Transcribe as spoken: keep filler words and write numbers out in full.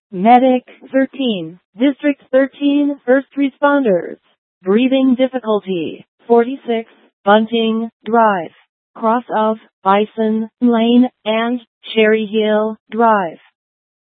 Medic thirteen. District thirteen. First responders. Breathing difficulty. forty-six. Bunting Drive. Cross of Bison Lane and Cherry Hill Drive.